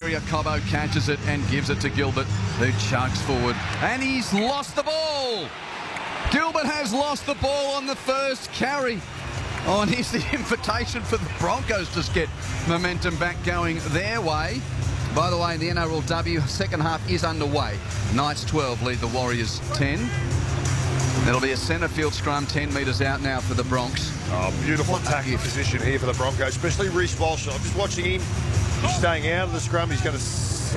area. Cobbo catches it and gives it to Gilbert, who chugs forward. And he's lost the ball. Gilbert has lost the ball on the first carry. Oh, and here's the invitation for the Broncos to get momentum back going their way. By the way, the NRLW second half is underway. Knights 12 lead the Warriors 10. It'll be a centre field scrum 10 metres out now for the Bronx. Oh, beautiful attacking position here for the Broncos, especially Reece Walsh. I'm just watching him. He's staying out of the scrum. He's going to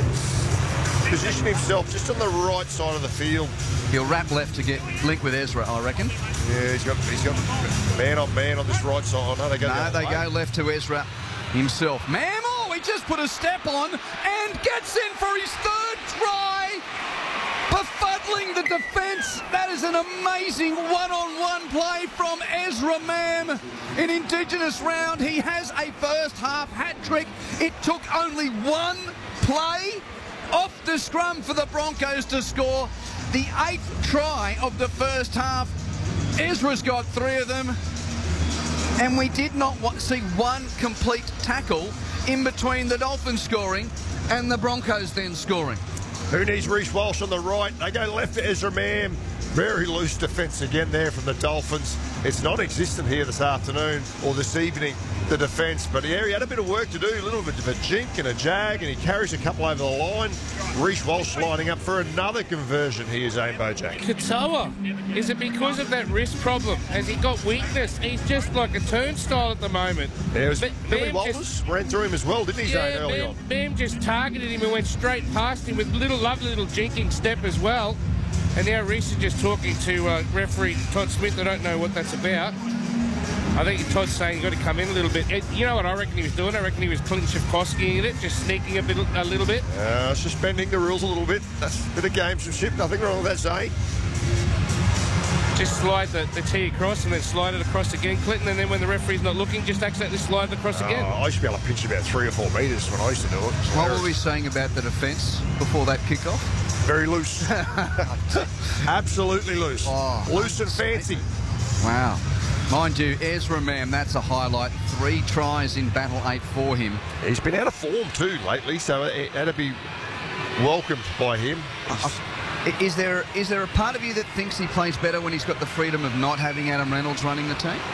position himself just on the right side of the field. He'll wrap left to get linked with Ezra, I reckon. Yeah, he's got man on man on this right side. No, they go left to Ezra himself. Mammal, he just put a step on and gets in for his third try. Befuddling the defence. That is an amazing one-on-one play from Ezra Mam. In Indigenous round, he has a first half hat-trick. It took only one play off the scrum for the Broncos to score the 8th try of the first half. Ezra's got 3 of them. And we did not see one complete tackle in between the Dolphins scoring and the Broncos then scoring. Who needs Reece Walsh on the right? They go left to Ezra Mam. Very loose defence again there from the Dolphins. It's non-existent here this afternoon or this evening, the defence. But yeah, he had a bit of work to do, a little bit of a jink and a jag, and he carries a couple over the line. Reece Walsh lining up for another conversion here, Zane Bojack. Katoa, is it because of that wrist problem? Has he got weakness? He's just like a turnstile at the moment. Yeah, it was Billy Walters ran through him as well, didn't he, Zane, early on? Bam just targeted him and went straight past him with lovely little jinking step as well. And now Reece is just talking to referee Todd Smith. I don't know what that's about. I think Todd's saying you've got to come in a little bit. You know what I reckon he was doing? I reckon he was Clint Schifkowskiing it, just sneaking a little bit. Suspending the rules a little bit. That's a bit of gamesmanship. Nothing wrong with that, Zane. Just slide the tee across and then slide it across again, Clinton, and then when the referee's not looking, just accidentally slide it across again. I used to be able to pinch about 3 or 4 metres when I used to do it. What were we saying about the defence before that kick-off? Very loose. Absolutely loose. Oh, loose and fancy. Wow. Mind you, Ezra Mam, that's a highlight. 3 tries in Battle 8 for him. He's been out of form too lately, so that'd be welcomed by him. Is there a part of you that thinks he plays better when he's got the freedom of not having Adam Reynolds running the team?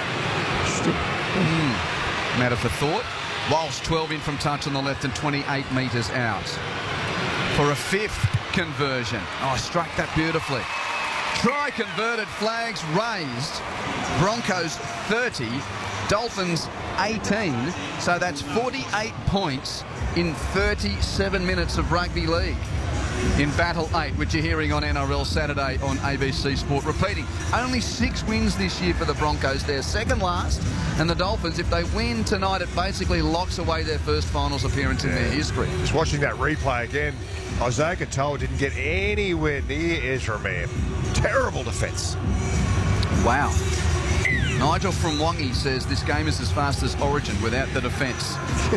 Matter for thought. Walsh 12 in from touch on the left and 28 metres out. For a 5th conversion. Oh, struck that beautifully. Try converted, flags raised. Broncos 30, Dolphins 18. So that's 48 points in 37 minutes of rugby league in Battle 8, which you're hearing on NRL Saturday on ABC Sport. Repeating, only 6 wins this year for the Broncos. They're second last, and the Dolphins, if they win tonight, it basically locks away their first finals appearance in their history. Just watching that replay again, Isaiah Katoa didn't get anywhere near Ezra Mam. Terrible defence. Wow. Nigel from Wongi says this game is as fast as Origin without the defence.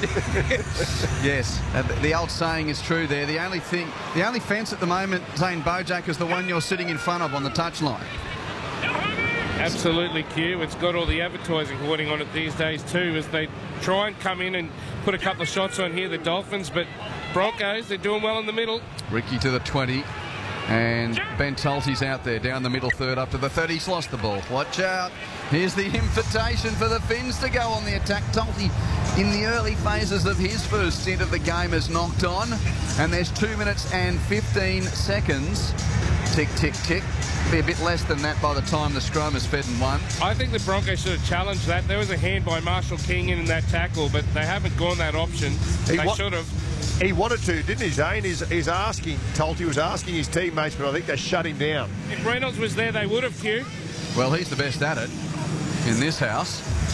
Yes, the old saying is true there. The only fence at the moment, Zane Bojack, is the one you're sitting in front of on the touchline. Absolutely, Q. It's got all the advertising hoarding on it these days too, as they try and come in and put a couple of shots on here, the Dolphins, but Broncos, they're doing well in the middle. Ricky to the 20. And Ben Tulty's out there down the middle third up to the 30. He's lost the ball. Watch out. Here's the invitation for the Finns to go on the attack. Tulty in the early phases of his first stint of the game has knocked on. And there's 2 minutes and 15 seconds. Tick, tick, tick. Be a bit less than that by the time the scrum is fed and won. I think the Broncos should have challenged that. There was a hand by Marshall King in that tackle, but they haven't gone that option. They should have. He wanted to, didn't he, Zane? He's asking, Tulty was asking his teammates, but I think they shut him down. If Reynolds was there, they would have, Q. Well, he's the best at it in this house.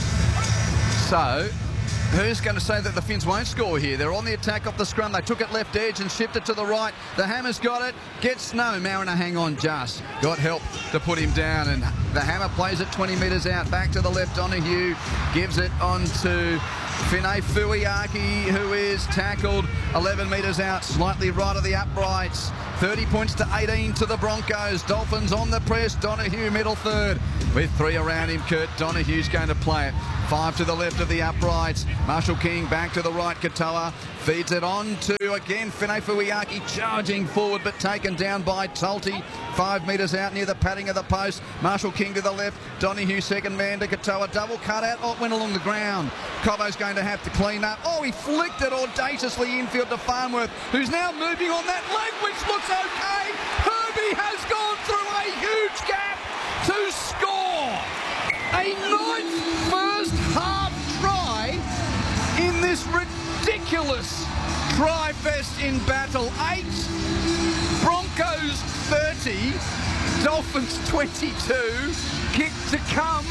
So, who's going to say that the Finns won't score here? They're on the attack off the scrum. They took it left edge and shifted to the right. The Hammer's got it. Mariner hang on just. Got help to put him down, and the Hammer plays it 20 metres out. Back to the left, Donahue gives it on to Finay Fuiaki, who is tackled 11 metres out, slightly right of the uprights. 30 points to 18 to the Broncos. Dolphins on the press. Donahue middle third. With 3 around him, Kurt Donahue's going to play it. 5 to the left of the uprights. Marshall King back to the right. Katoa feeds it on to, again, Fine Fuiaki charging forward but taken down by Tulti. 5 metres out near the padding of the post. Marshall King to the left. Donahue second man to Katoa. Double cut out. Oh, it went along the ground. Cobbo's going to have to clean up. Oh, he flicked it audaciously infield to Farnworth, who's now moving on that leg, which looks okay. Herbie has gone through a huge gap to score. A ninth first half try in this ridiculous try fest in battle. 8, Broncos 30, Dolphins 22, kick to come.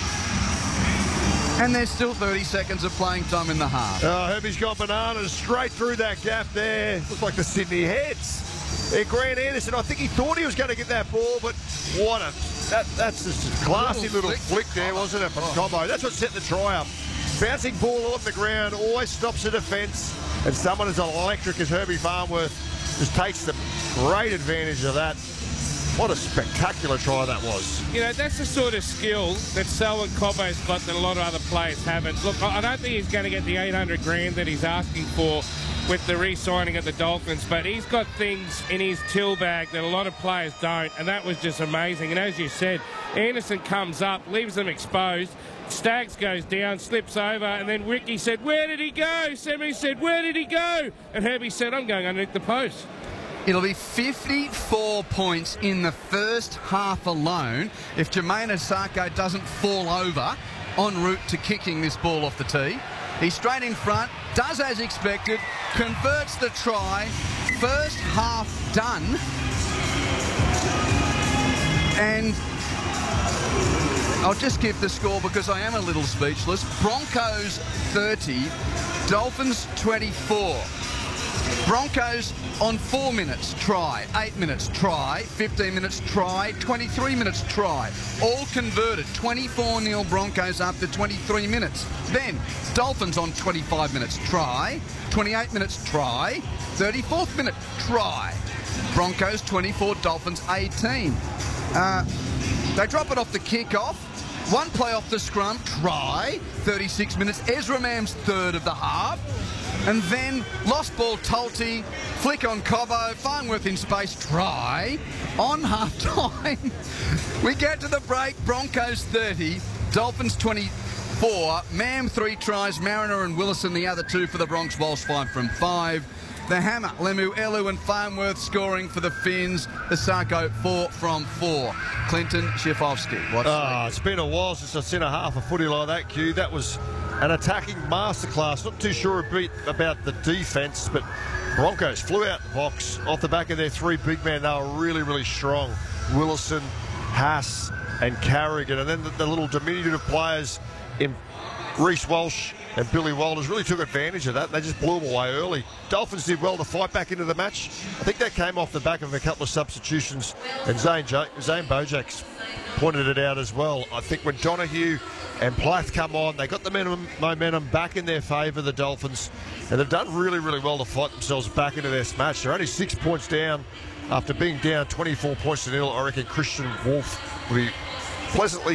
And there's still 30 seconds of playing time in the half. Herbie's got bananas straight through that gap there. Looks like the Sydney Heads. Grant Anderson, I think he thought he was going to get that ball, but that's just a classy little flick there, wasn't it, from Cobbo? That's what set the try up. Bouncing ball off the ground, always stops the defence, and someone as electric as Herbie Farnworth just takes the great advantage of that. What a spectacular try that was. You know, that's the sort of skill that Selwyn Cobbo's got that a lot of other players haven't. Look, I don't think he's going to get the 800 grand that he's asking for with the re-signing of the Dolphins, but he's got things in his till bag that a lot of players don't, and that was just amazing. And as you said, Anderson comes up, leaves them exposed. Staggs goes down, slips over, and then Ricky said, "Where did he go?" Semi said, "Where did he go?" And Herbie said, "I'm going underneath the post." It'll be 54 points in the first half alone if Jermaine Asako doesn't fall over en route to kicking this ball off the tee. He's straight in front, does as expected, converts the try. First half done. And I'll just give the score because I am a little speechless. Broncos 30, Dolphins 24. Broncos on 4 minutes try, 8 minutes try, 15 minutes try, 23 minutes try. All converted. 24-0 Broncos after 23 minutes. Then Dolphins on 25 minutes try, 28 minutes try, 34th minute try. Broncos 24, Dolphins 18. They drop it off the kick-off. 1 play off the scrum, try, 36 minutes. Ezra Mam's third of the half. And then lost ball Tulti, flick on Cobbo, Farnworth in space, try, on half-time. We get to the break, Broncos 30, Dolphins 24, Mam 3 tries, Mariner and Willison the other 2 for the Bronx, Walsh 5 from 5. The hammer, Lemu, Elu and Farnworth scoring for the Finns. Asako 4 from 4. Clinton Schifovski. It's been a while since I've seen a half a footy like that, Q. That was an attacking masterclass. Not too sure a bit about the defence, but Broncos flew out the box off the back of their 3 big men. They were really, really strong. Willison, Haas and Carrigan. And then the little diminutive players in Reece Walsh and Billy Walters really took advantage of that. They just blew them away early. Dolphins did well to fight back into the match. I think that came off the back of a couple of substitutions, and Zane Bojak's pointed it out as well. I think when Donahue and Plath come on, they got the momentum back in their favour, the Dolphins, and they've done really, really well to fight themselves back into this match. They're only 6 points down after being down 24 points to 0. I reckon Christian Wolf will be pleasantly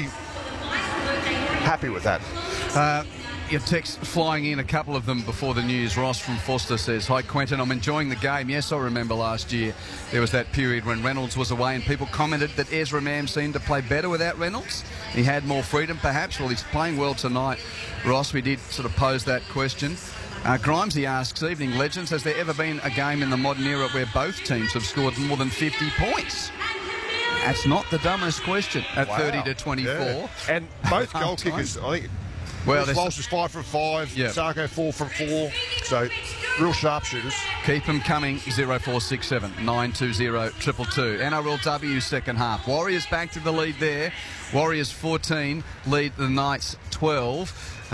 happy with that. Your text flying in, a couple of them before the news. Ross from Forster says, "Hi Quentin, I'm enjoying the game. Yes, I remember last year there was that period when Reynolds was away and people commented that Ezra Mam seemed to play better without Reynolds. He had more freedom perhaps. Well, he's playing well tonight. Ross, we did sort of pose that question. Grimesy asks, evening legends, has there ever been a game in the modern era where both teams have scored more than 50 points? That's not the dumbest question at 30 to 24. Yeah. And both goal kickers, I think. Well, Walsh is 5 from 5, yep. Sarko 4 from 4, so real sharpshooters. Keep them coming, 0467 920 222. NRLW second half. Warriors back to the lead there. Warriors 14, lead the Knights 12.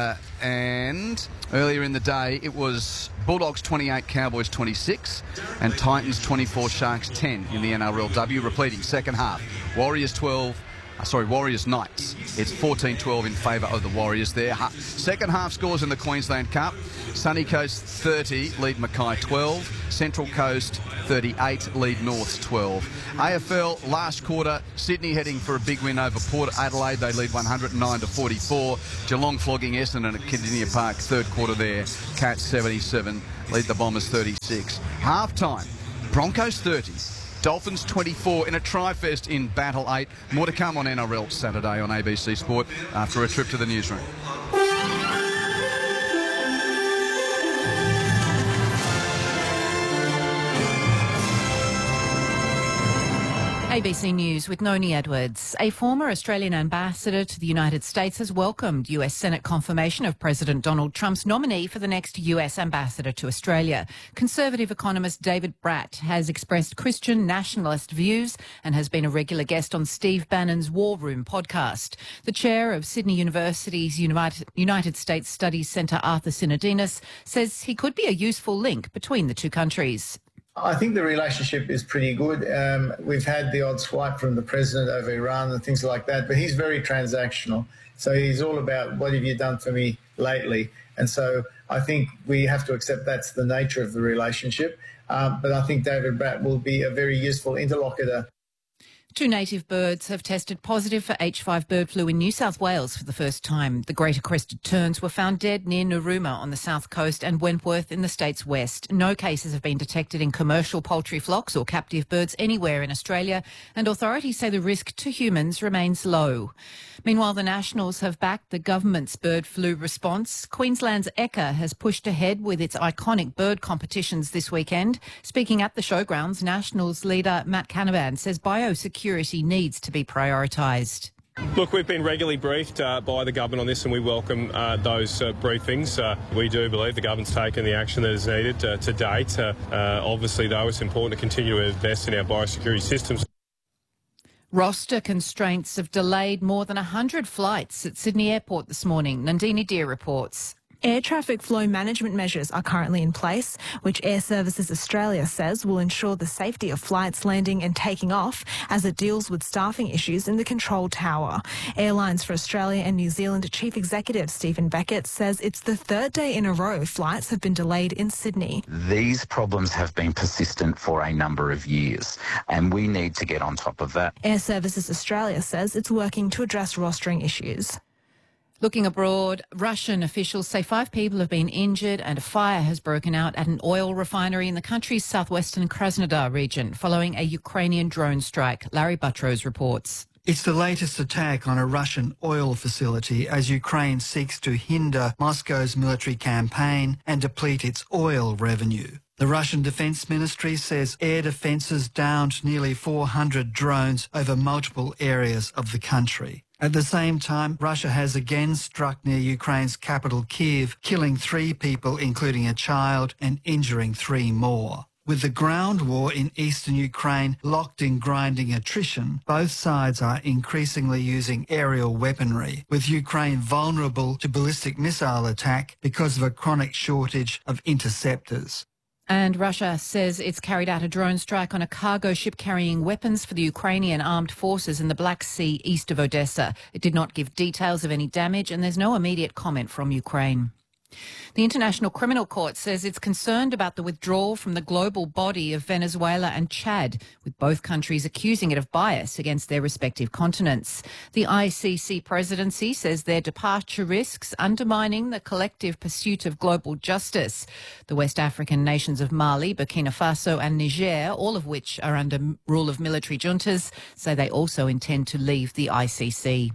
And earlier in the day, it was Bulldogs 28, Cowboys 26, and Titans 24, Sharks 10 in the NRLW. Repeating, second half. Warriors 12, Warriors Knights. It's 14-12 in favour of the Warriors there. Second half scores in the Queensland Cup. Sunny Coast 30, lead Mackay 12. Central Coast 38, lead Norths 12. AFL last quarter, Sydney heading for a big win over Port Adelaide. They lead 109-44. Geelong flogging Essendon at Kardinia Park, third quarter there. Cats 77, lead the Bombers 36. Half time, Broncos 30. Dolphins 24 in a tri-fest in Battle 8. More to come on NRL Saturday on ABC Sport after a trip to the newsroom. ABC News with Noni Edwards. A former Australian ambassador to the United States has welcomed US Senate confirmation of President Donald Trump's nominee for the next US ambassador to Australia. Conservative economist David Bratt has expressed Christian nationalist views and has been a regular guest on Steve Bannon's War Room podcast. The chair of Sydney University's United States Studies Centre, Arthur Sinodinos, says he could be a useful link between the two countries. I think the relationship is pretty good. We've had the odd swipe from the president over Iran and things like that, but he's very transactional. So he's all about, what have you done for me lately? And so I think we have to accept that's the nature of the relationship. But I think David Bratt will be a very useful interlocutor. Two native birds have tested positive for H5 bird flu in New South Wales for the first time. The greater crested terns were found dead near Narooma on the south coast and Wentworth in the state's west. No cases have been detected in commercial poultry flocks or captive birds anywhere in Australia, and authorities say the risk to humans remains low. Meanwhile, the Nationals have backed the government's bird flu response. Queensland's Ekka has pushed ahead with its iconic bird competitions this weekend. Speaking at the showgrounds, Nationals leader Matt Canavan says biosecurity needs to be prioritised. Look, we've been regularly briefed by the government on this, and we welcome those briefings. We do believe the government's taken the action that is needed to date. Obviously, though, it's important to continue to invest in our biosecurity systems. Roster constraints have delayed more than 100 flights at Sydney Airport this morning. Nandini Deer reports. Air traffic flow management measures are currently in place, which Air Services Australia says will ensure the safety of flights landing and taking off as it deals with staffing issues in the control tower. Airlines for Australia and New Zealand Chief Executive Stephen Beckett says it's the third day in a row flights have been delayed in Sydney. These problems have been persistent for a number of years, and we need to get on top of that. Air Services Australia says it's working to address rostering issues. Looking abroad, Russian officials say 5 people have been injured and a fire has broken out at an oil refinery in the country's southwestern Krasnodar region following a Ukrainian drone strike. Larry Buttrose reports. It's the latest attack on a Russian oil facility as Ukraine seeks to hinder Moscow's military campaign and deplete its oil revenue. The Russian Defence Ministry says air defences downed nearly 400 drones over multiple areas of the country. At the same time, Russia has again struck near Ukraine's capital, Kyiv, killing 3 people, including a child, and injuring 3 more. With the ground war in eastern Ukraine locked in grinding attrition, both sides are increasingly using aerial weaponry, with Ukraine vulnerable to ballistic missile attack because of a chronic shortage of interceptors. And Russia says it's carried out a drone strike on a cargo ship carrying weapons for the Ukrainian armed forces in the Black Sea east of Odessa. It did not give details of any damage, and there's no immediate comment from Ukraine. The International Criminal Court says it's concerned about the withdrawal from the global body of Venezuela and Chad, with both countries accusing it of bias against their respective continents. The ICC presidency says their departure risks undermining the collective pursuit of global justice. The West African nations of Mali, Burkina Faso and Niger, all of which are under rule of military juntas, say they also intend to leave the ICC.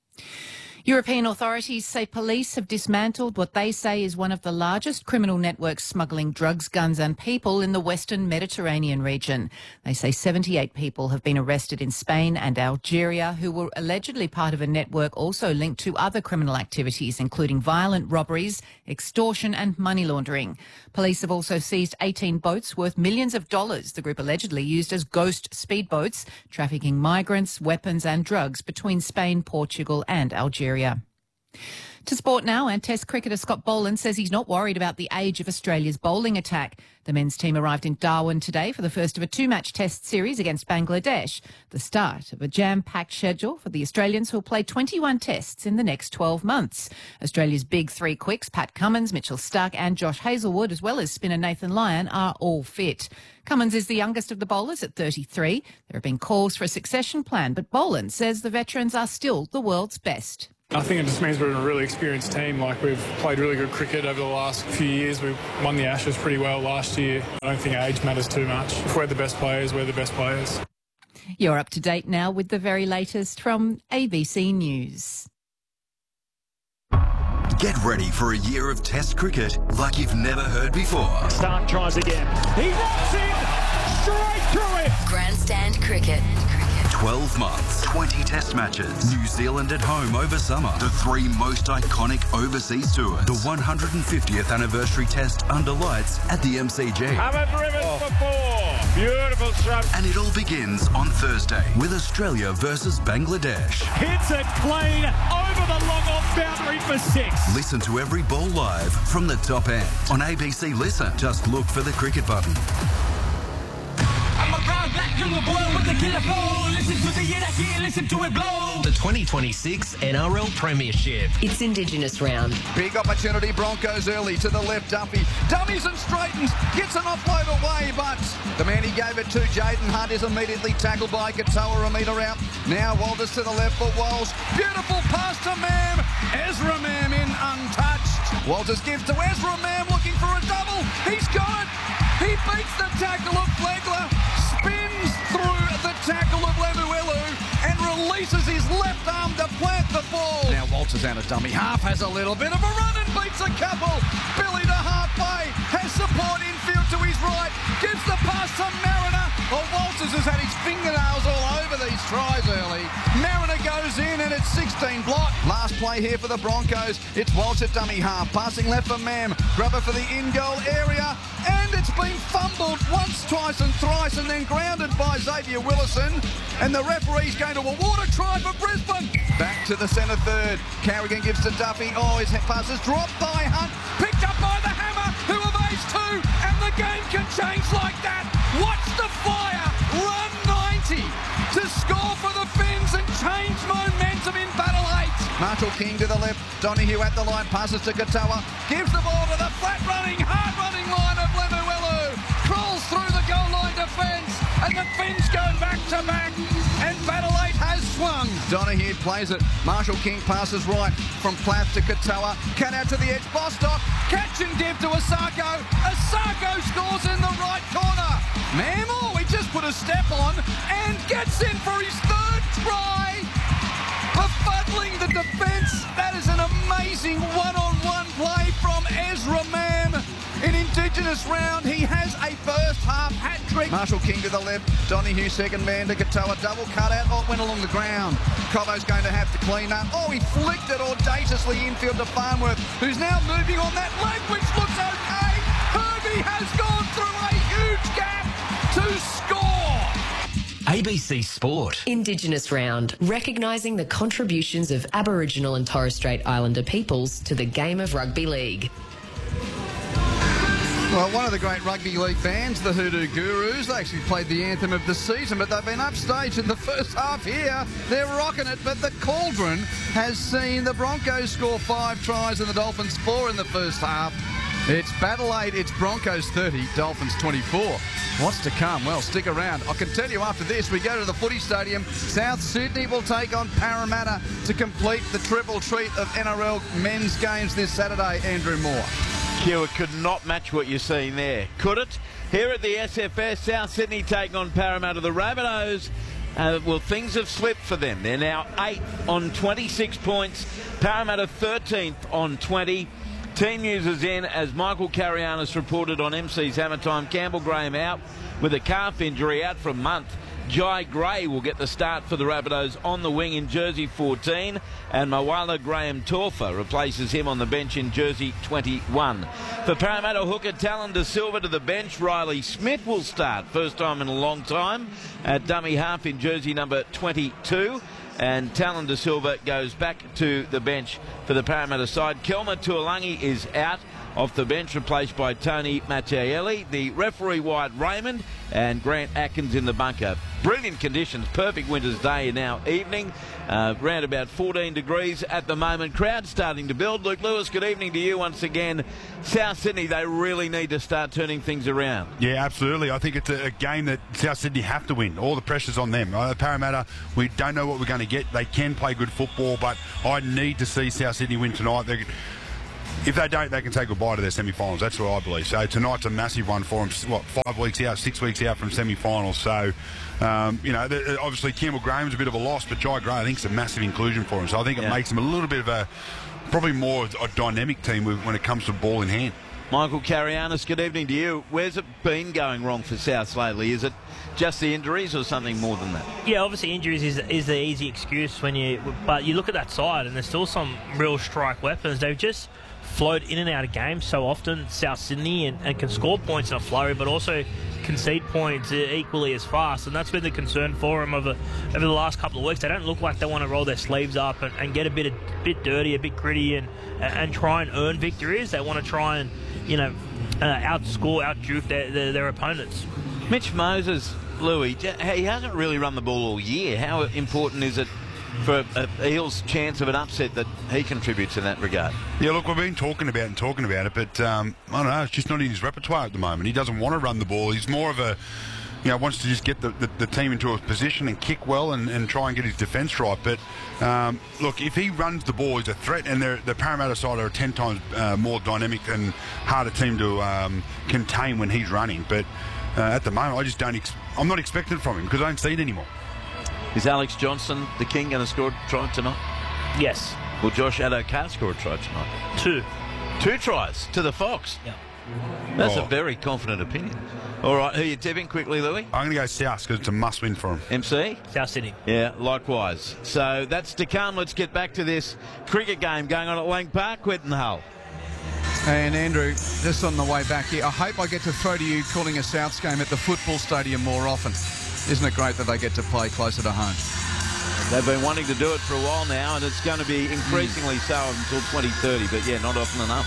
European authorities say police have dismantled what they say is one of the largest criminal networks smuggling drugs, guns and people in the Western Mediterranean region. They say 78 people have been arrested in Spain and Algeria who were allegedly part of a network also linked to other criminal activities, including violent robberies, extortion and money laundering. Police have also seized 18 boats worth millions of dollars the group allegedly used as ghost speedboats, trafficking migrants, weapons and drugs between Spain, Portugal and Algeria. To sport now, and Test cricketer Scott Boland says he's not worried about the age of Australia's bowling attack. The men's team arrived in Darwin today for the first of a two-match Test series against Bangladesh, the start of a jam-packed schedule for the Australians who will play 21 Tests in the next 12 months. Australia's big three quicks, Pat Cummins, Mitchell Starc and Josh Hazlewood, as well as spinner Nathan Lyon, are all fit. Cummins is the youngest of the bowlers at 33. There have been calls for a succession plan, but Boland says the veterans are still the world's best. I think it just means we're a really experienced team. Like, we've played really good cricket over the last few years. We won the Ashes pretty well last year. I don't think age matters too much. If we're the best players, we're the best players. You're up to date now with the very latest from ABC News. Get ready for a year of Test cricket like you've never heard before. Starc tries again. He rocks in straight through it. Grandstand cricket. 12 months, 20 Test matches. New Zealand at home over summer. The three most iconic overseas tours. The 150th anniversary Test under lights at the MCG. Hamid Rivers for four. Beautiful stroke. And it all begins on Thursday with Australia versus Bangladesh. Hits it clean over the long off boundary for 6. Listen to every ball live from the top end on ABC Listen. Just look for the cricket button. The 2026 NRL Premiership. It's Indigenous round. Big opportunity, Broncos early to the left, Duffy. Dummies and straightens, gets an offload away, but the man he gave it to, Jaden Hunt, is immediately tackled by Katoa, a metre out. Now Walters to the left for Walsh. Beautiful pass to Mam. Ezra Mam in untouched. Walters gives to Ezra Mam looking for a double. He's got it. He beats the tackle of Flegler, spins through the tackle of Lemuelu and releases his left arm to plant the ball. Now Walters out of dummy half, has a little bit of a run and beats a couple. Billy to halfway, has support infield to his right, gives the pass to Mariner. Well, Walters has had his fingernails all over these tries early. Mariner goes in and it's 16 block. Last play here for the Broncos. It's Walsh at dummy half, passing left for Mam. Grubber for the in-goal area. And it's been fumbled once, twice and thrice and then grounded by Xavier Willison. And the referee's going to award a try for Brisbane. Back to the centre third. Carrigan gives to Duffy. Oh, his pass is dropped by Hunt. Picked up by the Hammer, who evades two. And the game can change like that. Watch the Fire run 90 to score for the Finns and change momentum in Battle 8. Marshall King to the left. Donahue at the line. Passes to Katoa. Gives the ball to the flat-running, hard-running line of Lemuelu. Crawls through the goal line defence. And the Finns go back-to-back. And Battle 8 has swung. Donahue plays it. Marshall King passes right from Plath to Katoa. Cut out to the edge. Bostock. Catch and give to Asako. Asako scores in the right corner. Mammal, he just put a step on and gets in for his third try. Befuddling the defence. That is an amazing one-on-one play from Ezra Mam. In Indigenous round, he has a first half hat-trick. Marshall King to the left. Donahue second man to Katoa. Double cut out. Oh, it went along the ground. Cobbo's going to have to clean up. Oh, he flicked it audaciously infield to Farnworth, who's now moving on that leg, which looks okay. Herbie has gone through a huge gap to score. ABC Sport. Indigenous round. Recognising the contributions of Aboriginal and Torres Strait Islander peoples to the game of rugby league. Well, one of the great rugby league bands, the Hoodoo Gurus, they actually played the anthem of the season, but they've been upstaged in the first half here. They're rocking it, but the Cauldron has seen the Broncos score 5 tries and the Dolphins 4 in the first half. It's Battle 8, it's Broncos 30, Dolphins 24. What's to come? Well, stick around. I can tell you after this, we go to the footy stadium. South Sydney will take on Parramatta to complete the triple treat of NRL men's games this Saturday. Andrew Moore. It could not match what you're seeing there, could it? Here at the SFS, South Sydney taking on Parramatta. The Rabbitohs, well, things have slipped for them. They're now 8th on 26 points. Parramatta 13th on 20. Team news is in as Michael Carianis reported on MC's Hammer Time. Campbell Graham out with a calf injury, out for a month. Jai Gray will get the start for the Rabbitohs on the wing in jersey 14, and Mawala Graham Torfa replaces him on the bench in jersey 21. For Parramatta hooker Talon De Silva to the bench, Riley Smith will start, first time in a long time, at dummy half in jersey number 22. and Talon De Silva goes back to the bench for the Parramatta side. Kelma Tuolangi is out off the bench, replaced by Tony Mattielli. The referee Wyatt Raymond and Grant Atkins in the bunker. Brilliant conditions, perfect winter's day now evening. Around about 14 degrees at the moment. Crowd starting to build. Luke Lewis, good evening to you once again. South Sydney, they really need to start turning things around. Yeah, absolutely. I think it's a game that South Sydney have to win. All the pressure's on them. Parramatta, we don't know what we're going to get. They can play good football, but I need to see South Sydney win tonight. If they don't, they can say goodbye to their semi-finals. That's what I believe. So tonight's a massive one for them. 5 weeks out, 6 weeks out from semi-finals. So, obviously Campbell Graham's a bit of a loss, but Jai Gray, I think, is a massive inclusion for him. So I think it makes him a little bit of probably more a dynamic team when it comes to ball in hand. Michael Carianis, good evening to you. Where's it been going wrong for South lately? Is it just the injuries or something more than that? Yeah, obviously injuries is the easy excuse but you look at that side and there's still some real strike weapons. They've just flowed in and out of games so often, South Sydney, and can score points in a flurry, but also concede points equally as fast, and that's been the concern for them over the last couple of weeks. They don't look like they want to roll their sleeves up and get a bit dirty, a bit gritty, and try and earn victories. They want to try and outjuke their opponents. Mitch Moses, Louis, he hasn't really run the ball all year. How important is it for Eels' chance of an upset that he contributes in that regard? Yeah, look, we've been talking about it, but I don't know, it's just not in his repertoire at the moment. He doesn't want to run the ball. He's more of a, wants to just get the team into a position and kick well and try and get his defence right. But look, if he runs the ball, he's a threat, and the Parramatta side are 10 times more dynamic and harder team to contain when he's running. But at the moment, I'm not expecting it from him because I don't see it anymore. Is Alex Johnson, the king, going to score a try tonight? Yes. Will Josh Addo-Carr score a try tonight? 2 tries to the Fox? Yeah. That's a very confident opinion. All right, who are you tipping quickly, Louis? I'm going to go South because it's a must-win for him. MC? South Sydney. Yeah, likewise. So that's to come. Let's get back to this cricket game going on at Lang Park, Quentin Hull. And Andrew, just on the way back here, I hope I get to throw to you calling a Souths game at the football stadium more often. Isn't it great that they get to play closer to home? They've been wanting to do it for a while now, and it's going to be increasingly so until 2030, but yeah, not often enough.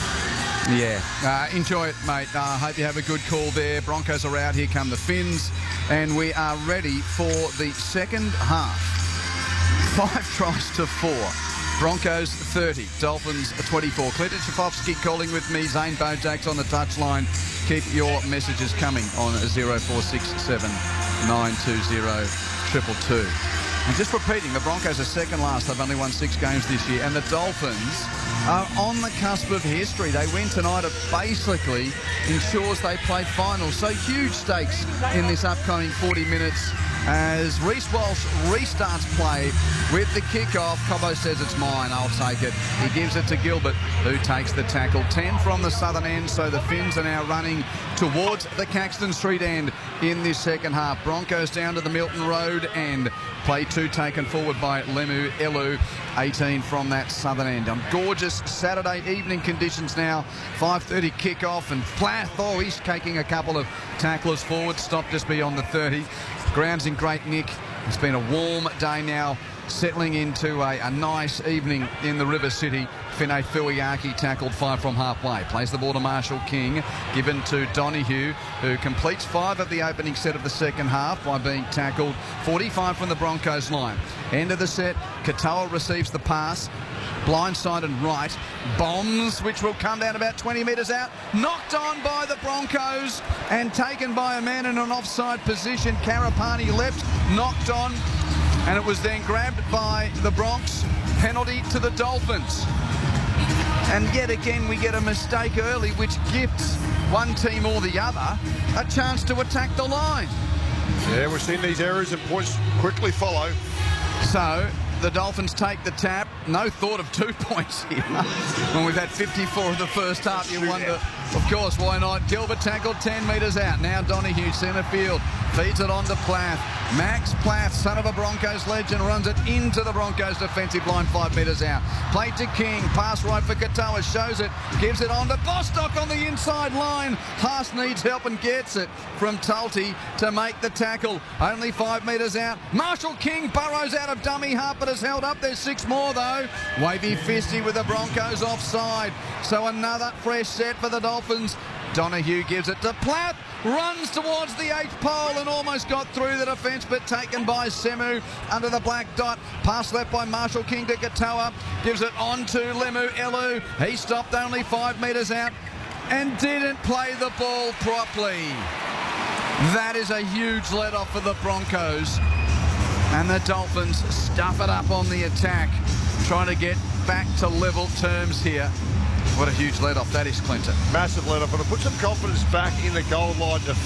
Yeah, enjoy it, mate. I hope you have a good call there. Broncos are out. Here come the Finns, and we are ready for the second half. 5 tries to 4. Broncos 30, Dolphins 24. Clinton Schafowski calling with me. Zane Bojack's on the touchline. Keep your messages coming on 0467 920 222. And just repeating, the Broncos are second last. They've only won 6 games this year. And the Dolphins are on the cusp of history. They win tonight. It basically ensures they play finals. So huge stakes in this upcoming 40 minutes as Reece Walsh restarts play with the kickoff. Cobbo says it's mine, I'll take it. He gives it to Gilbert, who takes the tackle. 10 from the southern end, so the Finns are now running towards the Caxton Street end in this second half. Broncos down to the Milton Road end. Play 2 taken forward by Lemu Elu, 18 from that southern end. Gorgeous Saturday evening conditions now. 5:30 kickoff, and Plath, he's taking a couple of tacklers forward, stopped just beyond the 30. Ground's in great nick. It's been a warm day now, settling into a nice evening in the River City. Finay Fuiaki tackled 5 from halfway. Plays the ball to Marshall King, given to Donahue, who completes 5 of the opening set of the second half by being tackled. 45 from the Broncos line. End of the set, Katoa receives the pass. Blindside and right, bombs, which will come down about 20 metres out, knocked on by the Broncos and taken by a man in an offside position. Karapani left, knocked on, and it was then grabbed by the Bronx. Penalty to the Dolphins. And yet again we get a mistake early, which gifts one team or the other a chance to attack the line. Yeah, we're seeing these errors and points quickly follow. So the Dolphins take the tap. No thought of 2 points here. When we've had 54 in the first half, you wonder Of course, why not? Gilbert tackled 10 metres out. Now Donahue, centre field, feeds it on to Plath. Max Plath, son of a Broncos legend, runs it into the Broncos defensive line 5 metres out. Play to King, pass right for Katoa, shows it, gives it on to Bostock on the inside line. Haas needs help and gets it from Tulty to make the tackle. Only 5 metres out. Marshall King burrows out of dummy half, but has held up. There's 6 more though. Wavy Fisty with the Broncos offside. So another fresh set for the Dolphins. Donahue gives it to Plath, runs towards the 8th pole and almost got through the defence, but taken by Semu under the black dot. Pass left by Marshall King to Katoa, gives it on to Lemu Elu. He stopped only 5 metres out and didn't play the ball properly. That is a huge let-off for the Broncos. And the Dolphins stuff it up on the attack, trying to get back to level terms here. What a huge let-off that is, Clinton. Massive let-off, and it puts some confidence back in the goal line defence.